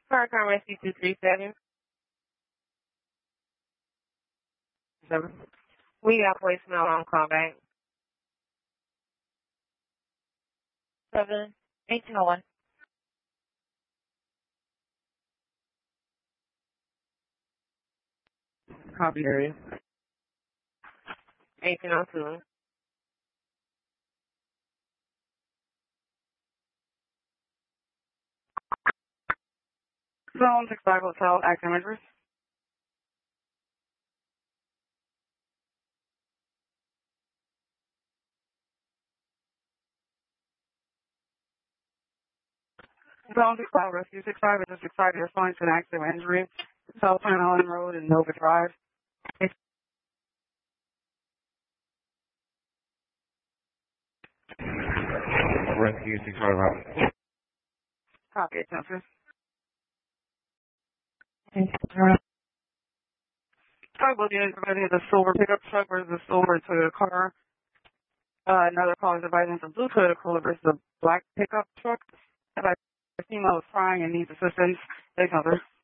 Car Rescue 237. 7. We got voicemail on callback. 7-1801. Copy area. 1802. Zone 65 Hotel, active members. Zone 65 Rescue 65 is 65 responding to an accident or injury. South Pine Island Road and Nova Drive. Rescue 65. Copy attention. I will be providing the silver pickup truck versus the silver Toyota car. Another call is advising the blue Toyota Corolla versus the black pickup truck. If a female is crying and needs assistance, they cover.